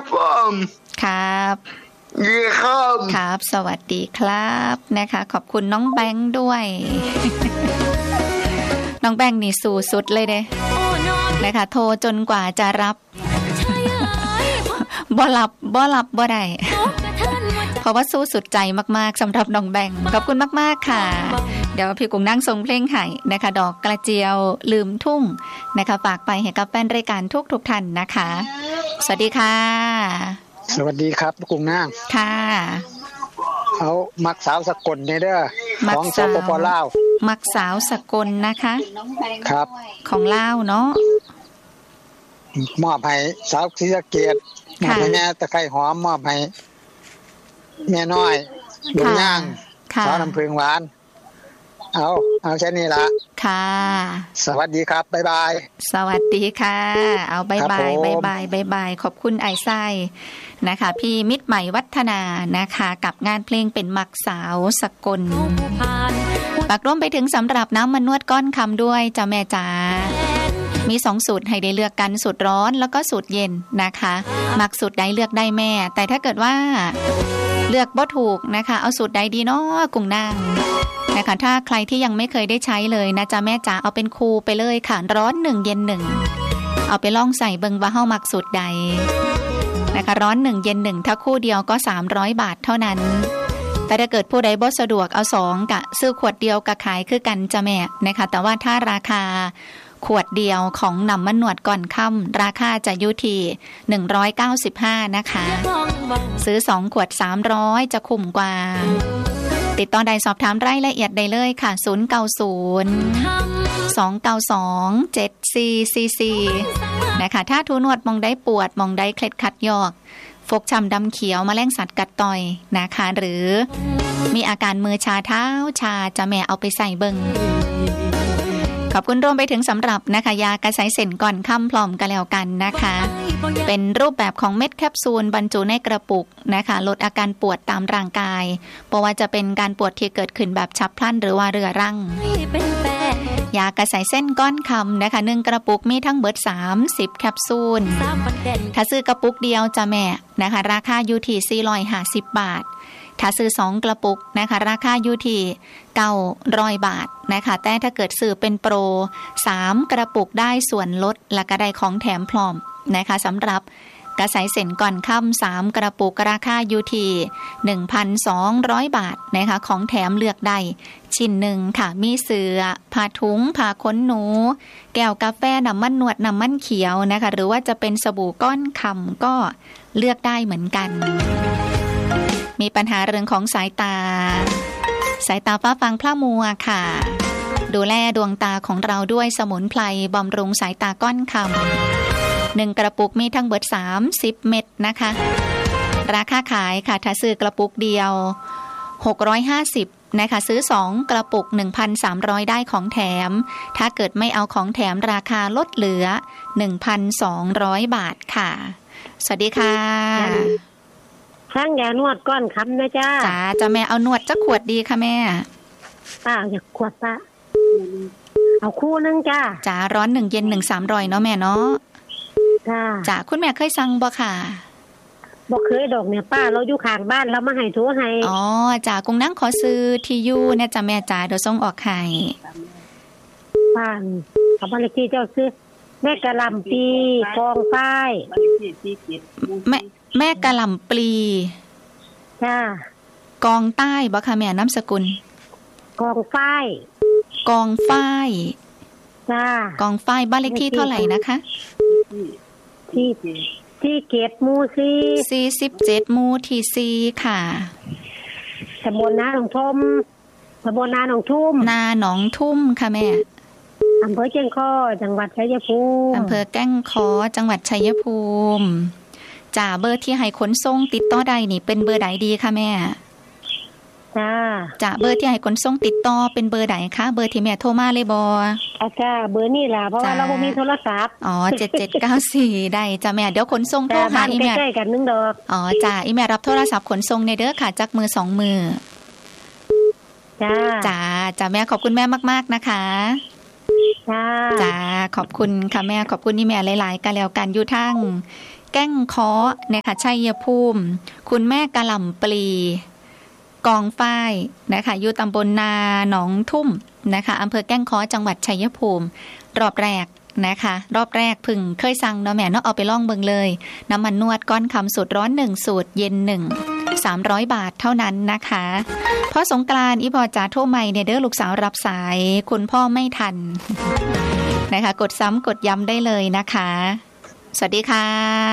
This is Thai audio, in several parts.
ผมครับดีครับครับสวัสดีครับนะคะขอบคุณน้องแบงค์ด้วย น้องแบงค์นี่สู้สุดเลยเด้นะคะโทรจนกว่าจะรับบ่หลับบ่ได้เพราะว่าสู้สุดใจมากๆสำหรับน้องแบงค์ขอบคุณมากๆค่ะเดี๋ยวพี่กุ้งนั่งส่งเพลงให้นะคะดอกกระเจียวลืมทุ่งนะคะฝากไปให้กับแฟนรายการทุกท่านนะคะสวัสดีค่ะสวัสดีครับกุ้งนางค่ะเอามักสาวสกลเนี่ยเด้อของสปป.ลาวมักสาวสกลนะคะครับของลาวเนาะมอบให้สาวศรีสะเกษมอบให้แม่ตะไคร้หอมมอบให้แม่น้อยบุญย่างสาวน้ำผึ้งหวานเอาแค่นี้ละค่ะสวัสดีครับบ๊ายบายสวัสดีค่ะเอาบ๊ายบายขอบคุณไอไส้นะคะพี่มิตรใหม่วัฒนานะคะกับงานเพลงเป็นมักสาวสกลฝากร่วมไปถึงสำหรับน้ำมันนวดก้อนคำด้วยจ้าแม่จ๋ามี2สูตรให้ได้เลือกกันสูตรร้อนแล้วก็สูตรเย็นนะคะมักสูตรใดเลือกได้แม่แต่ถ้าเกิดว่าเลือกบ่ถูกนะคะเอาสูตรใดดีเนาะกุ้งนางนะคะถ้าใครที่ยังไม่เคยได้ใช้เลยนะจ๊ะแม่จ๋าเอาเป็นคูไปเลยค่ะร้อน1เย็น1เอาไปลองใส่เบิ่งว่าเฮามักสูตรใดนะคะร้อน1เย็น1ถ้าคู่เดียวก็300บาทเท่านั้นแต่ถ้าเกิดผู้ใดบ่สะดวกเอา2กะซื้อขวดเดียวกะขายคือกันจ้ะแม่นะคะแต่ว่าถ้าราคาขวดเดียวของน้ำมันนวดก่อนค่ำราคาจะอยู่ที่195นะคะซื้อ2ขวด300จะคุ้มกว่าติดต่อได้สอบถามรายละเอียดได้เลยค่ะ090-292-7444นะคะถ้าทูนวดมองได้ปวดมองได้เคล็ดขัดยอกฟกช้ำดำเขียวแมลงสัตว์กัดต่อยนะคะหรือมีอาการมือชาเท้าชาจะแม่เอาไปใส่เบิ่งขอบคุณรวมไปถึงสำหรับนะคะยากระสายเส้นก่อนค่ำพร้อมกันแล้วกันนะคะเป็นรูปแบบของเม็ดแคปซูลบรรจุในกระปุกนะคะลดอาการปวดตามร่างกายเพราะว่าจะเป็นการปวดที่เกิดขึ้นแบบฉับพลันหรือว่าเรื้อรังยากระสายเส้นก้อนคำนะคะ1กระปุกมีทั้งเบิด30แคปซูลถ้าซื้อกระปุกเดียวจะแม่นะคะราคาอยู่ที่450บาทถ้าซื้อ2กระปุกนะคะราคาอยู่ที่900บาทนะคะแต่ถ้าเกิดซื้อเป็นโปร3กระปุกได้ส่วนลดและก็ได้ของแถมพร้อมนะคะสำหรับกระสายเส้นก่อนค่ำ3กระปุกราคาอยู่ที่ 1,200 บาทนะคะของแถมเลือกได้ชิ้นหนึ่งค่ะมีเสื้อผ้าถุงผ้าขนหนูแก้วกาแฟน้ำมันนวดน้ำมันเขียวนะคะหรือว่าจะเป็นสบู่ก้อนคำก็เลือกได้เหมือนกันมีปัญหาเรื่องของสายตาฟ้าฟางพร่ามัวค่ะดูแลดวงตาของเราด้วยสมุนไพรบำรุงสายตาก้อนคำ1กระปุกมีทั้งเบิด30เม็ดนะคะราคาขายค่ะถ้าซื้อกระปุกเดียว650นะคะซื้อ2กระปุก 1,300 ได้ของแถมถ้าเกิดไม่เอาของแถมราคาลดเหลือ 1,200 บาทค่ะสวัสดีค่ะข้างยานวดก้อนคำนะจ้าจะแม่เอานวดจักขวดดีค่ะแม่ป้าอยากขวดป้าเอาคู่นึงจ้าร้อน1เย็น1 300เนาะแม่เนาะจ้าคุณแม่เคยสั่งบ่ค่ะบ่เคยดอกเนี่ยป้าเราอยู่ข้างบ้านเรามาให้โทรให้อ๋อจ้ากุ้งนั่งขอซื้อที่อยู่เนี่ยจ้าแม่จ้าเดี๋ยวส่งออกให้ป้าเอาบ้านเลขที่เจ้าซื้อแม่กะหล่ำปีกองฝ้ายแม่กะหล่ำปลีจ้ากองใต้บ่ค่ะแม่นามสกุลกองฝ้ายจ้ากองฝ้ายบ้านเลขที่เท่าไหร่นะคะที่เกตหมู่ 47หมู่ที่4ค่ะตำบลนาหนองทุ่มนาหนองทุ่มค่ะแม่อำเภอแก้งค้อจังหวัดชัยภูมิอำเภอแก้งค้อจังหวัดชัยภูมิจ้าเบอร์ที่ให้ขนส่งติดต่อได้นี่เป็นเบอร์ใดดีคะแม่จ้าเบอร์ที่ให้ขนส่งติดต่อเป็นเบอร์ใดคะเบอร์ที่แม่โทรมาเลยบ่จ้าเบอร์นี่ล่ะเพราะว่าเราบ่มีโทรศัพท์ 7794ได้จ้าแม่เดี๋ยวขนส่งโทรหาอีแม่ใกล้ๆกันนึงดอกจ้าอีแม่รับโทรศัพท์ขนส่งในเด้อค่ะจักมือ2มือจ้าแม่ขอบคุณแม่มากๆนะคะจ้าขอบคุณค่ะแม่ขอบคุณนี่แม่หลายๆกันแล้วกันอยู่ทั้งแก้งค้อนะคะชัยภูมิคุณแม่กะหล่ำปลีกองฝ้ายนะคะอยู่ตำบลนาหนองทุ่มนะคะอำเภอแก้งค้อจังหวัดชัยภูมิรอบแรกนะคะรอบแรกพึ่งเคยสั่งเนาะแม่เนาะเอาไปลองเบิ่งเลยน้ำมันนวดก้อนคำสูตรร้อน1สูตรเย็น1 300 บาทเท่านั้นนะคะพอสงกรานต์อีพอจ๋าโทรใหม่เนี่ยเด้อลูกสาวรับสายคุณพ่อไม่ทันนะคะกดซ้ำกดย้ำได้เลยนะคะสวัสดีค่ะ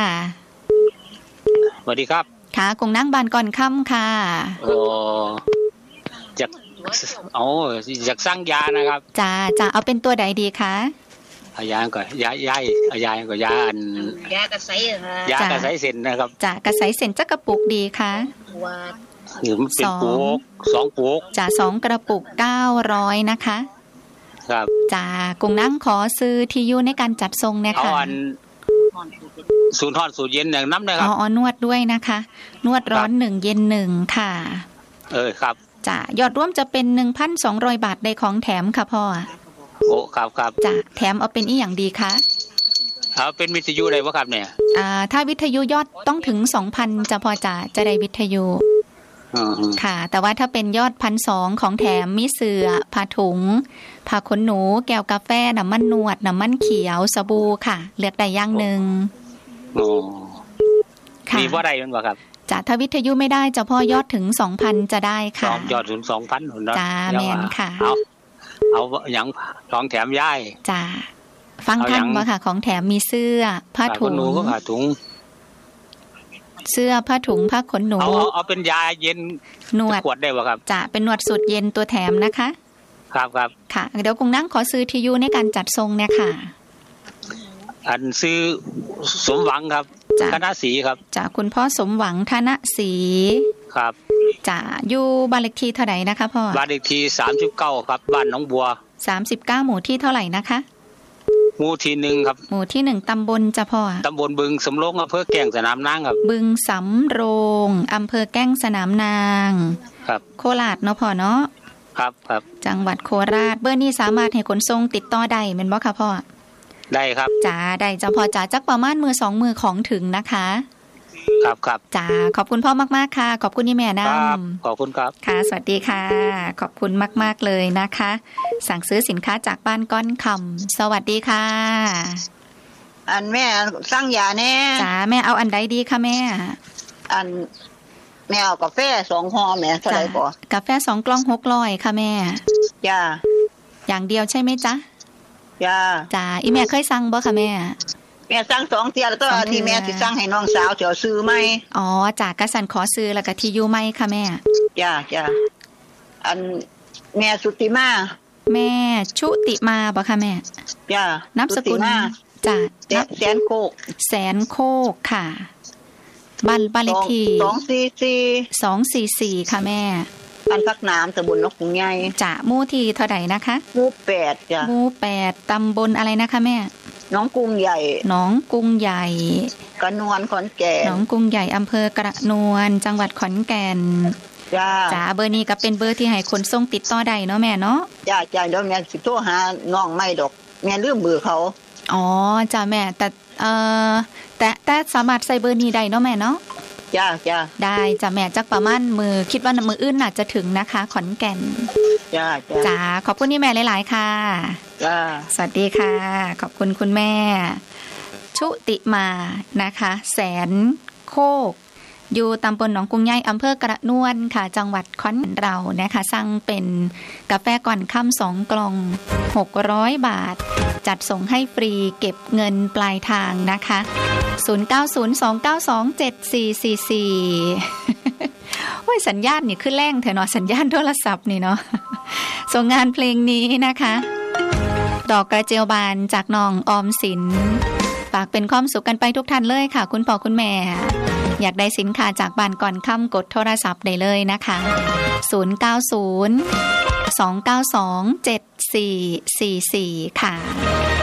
สวัสดีครับค่ะกงนั่งบานก่อนค่ำค่ะอยากสั่งยานะครับจ้าเอาเป็นตัวใดดีคะยาก่อนยากระไสยากระไสเส้นนะครับจ้ากระไสเส้นจักกระปุกดีคะเป็นปุก2ปุกจ้า2กระปุก900นะคะครับจ้ากงนั่งขอซื้อที่อยู่ในการจัดทรงเนี่ยค่ะสูตรทอดสูตรเย็นอย่างน้ำนะครับนวดด้วยนะคะนวดร้อน1เย็น1ค่ะครับจ้ายอดร่วมจะเป็น 1,200 บาทได้ของแถมค่ะพ่อโอ้ครับจ้ะแถมเอาเป็นอีหยังดีคะเอาเป็นวิทยุได้บ่ครับเนี่ยถ้าวิทยุยอดต้องถึง 2,000 จะพอจะได้วิทยุค่ะแต่ว่าถ้าเป็นยอด 1,200 ของแถมมีเสื่อผ้าถุงผ้าขนหนูแก้วกาแฟน้ำมันนวดน้ำมันเขียวสบู่ค่ะเลือกได้อย่างนึงมีบ่ได้มันบ่ครับจ้ะถ้าวิทยุไม่ได้จะพอยอดถึง 2,000 จะได้ค่ะยอดถึง 2,000 พุ่นเนาะจ้าแม่นค่ะเอาอย่างของแถมย่ายจ้าฟังทันบ่ค่ะของแถมมีเสื้อผ้าถุงผ้าถุงเสื้อผ้าถุงผ้าขนหนูเอาเป็นยาเย็นนวดขวดได้บ่ครับจ้าเป็นนวดสูตรเย็นตัวแถมนะคะครับค่ะเดี๋ยวคงนั่งขอซื้อที่อยู่ในการจัดทรงเนี่ยค่ะอันซื้อสมหวังครับธนศรีครับจ้าคุณพ่อสมหวังธนศรีครับจ้าอยู่บ้านเลขที่เท่าไหร่นะคะพ่อบ้านเลขที่39ครับบ้านหนองบัว 39หมู่ที่เท่าไหร่นะคะหมู่ที่1ครับหมู่ที่1ตำบลจ้ะพ่อตำบลบึงสำโรงอำเภอแก้งสนามนางครับบึงสำโรงอำเภอแก้งสนามนางครับโคราชเนาะพ่อเนาะครับจังหวัดโคราชเบอร์นี้สามารถให้ขนส่งติดต่อได้แม่นบ่คะพ่อได้ครับจ้าได้จ้ะพ่อจ้าจักประมาณมือ2มือของถึงนะคะครับจ้าขอบคุณพ่อมากๆค่ะขอบคุณนี่แม่น้ำขอบคุณครับค่ะสวัสดีค่ะขอบคุณมากๆเลยนะคะสั่งซื้อสินค้าจากบ้านก้อนคำสวัสดีค่ะอันแม่สั่งยาแน่จ้าแม่เอาอันใดดีคะแม่อันแม่เอากาแฟ2ห่อแม่เท่าไหร่บ่กาแฟ2กล่อง600ค่ะแม่จ้าอย่างเดียวใช่ไหมจ๊ะจ้าอีแม่เคยสั่งบ่คะแม่สั่ง2เที่ยแล้วก็ที่แม่สิสั่งให้น้องสาวเจ้าซื้อไหมจากกระสันขอซื้อแล้วก็ที่อยู่ไหมค่ะแม่จ้าอันแม่สุติมาแม่ชุติมาบ่คะแม่จ้านามสกุลจ้าแสนโคกค่ะบ้านเลขที่244ค่ะแม่บ้านพักน้ำตำบลนกกรุงใหญ่จ้าหมู่ที่เท่าใดนะคะหมู่8จ้ะหมู่8ตำบลอะไรนะคะแม่หนองกรุงใหญ่กระนวนขอนแก่นหนองกรุงใหญ่อำเภอกระนวนจังหวัดขอนแก่นจ้าเบอร์นี้ก็เป็นเบอร์ที่ให้คนส่งติดต่อได้เนาะแม่เนาะจ้าเดี๋ยวแม่สิโทรหาน้องไม่ดอกแม่ลืมเบอร์เขาจ้าแม่แต่สามารถใส่เบอร์นี้ได้เนาะแม่เนาะจ้าได้จ้าแม่จักประมาณมือคิดว่ามืออื่นน่าจะถึงนะคะขอนแก่นจ้าขอบคุณนี่แม่หลายๆค่ะสวัสดีค่ะขอบคุณคุณแม่ชุติมานะคะแสนโคกอยู่ตำบลหนองกรุงใหญ่อำเภอกระนวนค่ะจังหวัดขอนแก่นเรานะคะสั่งเป็นกาแฟก่อนค่ำ2กล่อง600 บาทจัดส่งให้ฟรีเก็บเงินปลายทางนะคะ0902927444โอ้ยสัญญาณนี่ขึ้นแรงเถอะเนาะสัญญาณโทรศัพท์นี่เนาะส่งงานเพลงนี้นะคะดอกกระเจียวบานจากน้องออมสินฝากเป็นความสุขกันไปทุกท่านเลยค่ะคุณพ่อคุณแม่อยากได้สินค้าจากบ้านก่อนค่ำกดโทรศัพท์ได้เลยนะคะ090 292 7444ค่ะ